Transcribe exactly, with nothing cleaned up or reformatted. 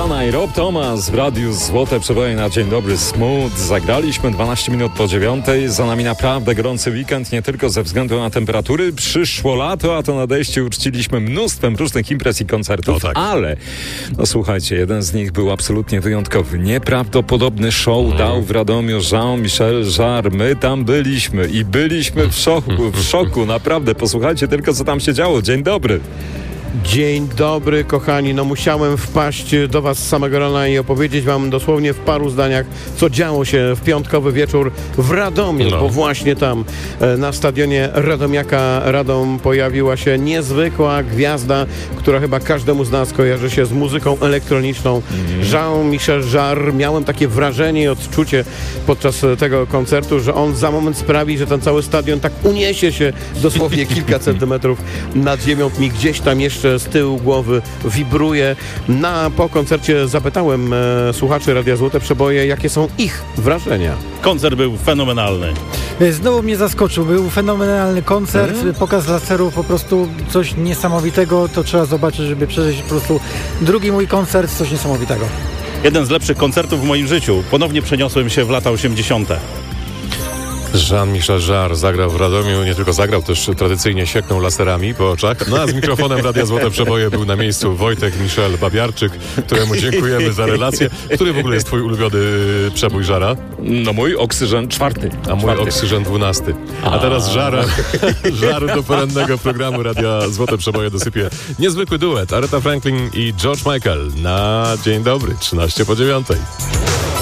Santana i Rob Thomas w Radiu Złote Przeboje na Dzień Dobry Smooth. Zagraliśmy dwanaście minut po dziewiątej. Za nami naprawdę gorący weekend, nie tylko ze względu na temperatury. Przyszło lato, a to nadejście uczciliśmy mnóstwem różnych imprez i koncertów. O, tak. Ale, no słuchajcie, jeden z nich był absolutnie wyjątkowy. Nieprawdopodobny show mm. dał w Radomiu Jean-Michel Jarre. My tam byliśmy i byliśmy w szoku, w szoku. Naprawdę, posłuchajcie tylko, co tam się działo. Dzień dobry. Dzień dobry, kochani. No musiałem wpaść do was z samego rana i opowiedzieć wam dosłownie w paru zdaniach, co działo się w piątkowy wieczór w Radomiu, no. Bo właśnie tam na stadionie Radomiaka Radom pojawiła się niezwykła gwiazda, która chyba każdemu z nas kojarzy się z muzyką elektroniczną. Mm. Jean-Michel Jarre. Miałem takie wrażenie i odczucie podczas tego koncertu, że on za moment sprawi, że ten cały stadion tak uniesie się dosłownie kilka centymetrów nad ziemią. Mi gdzieś tam jeszcze z tyłu głowy wibruje. Na, po koncercie zapytałem e, słuchaczy Radia Złote Przeboje, jakie są ich wrażenia. Koncert był fenomenalny. Znowu mnie zaskoczył. Był fenomenalny koncert. Hmm? Pokaz laserów, po prostu coś niesamowitego. To trzeba zobaczyć, żeby przeżyć po prostu drugi mój koncert. Coś niesamowitego. Jeden z lepszych koncertów w moim życiu. Ponownie przeniosłem się w lata osiemdziesiąte. Jean-Michel Jarre zagrał w Radomiu, nie tylko zagrał, też tradycyjnie sieknął laserami po oczach. No a z mikrofonem Radia Złote Przeboje był na miejscu Wojtek Michel Babiarczyk, któremu dziękujemy za relację. Który w ogóle jest twój ulubiony przebój Żara? No mój Oksygen czwarty. A mój czwarty. Oksygen dwunasty. A, a teraz Żara, Żar do porannego programu Radia Złote Przeboje dosypie niezwykły duet Aretha Franklin i George Michael na Dzień Dobry, trzynaście po dziewiątej.